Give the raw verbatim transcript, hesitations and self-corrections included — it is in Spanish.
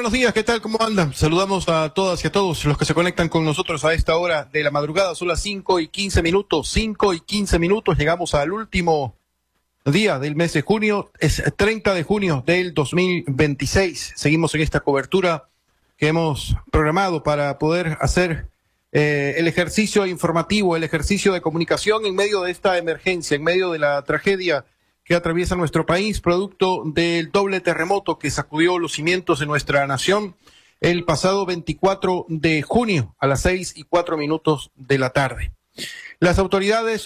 buenos días, ¿qué tal? ¿Cómo andan? Saludamos a todas y a todos los que se conectan con nosotros a esta hora de la madrugada. Son las cinco y quince minutos, cinco y quince minutos. Llegamos al último día del mes de junio, es treinta de junio del dos mil veintiséis. Seguimos en esta cobertura que hemos programado para poder hacer eh, el ejercicio informativo, el ejercicio de comunicación en medio de esta emergencia, en medio de la tragedia que atraviesa nuestro país, producto del doble terremoto que sacudió los cimientos de nuestra nación el pasado veinticuatro de junio a las seis y cuatro minutos de la tarde. Las autoridades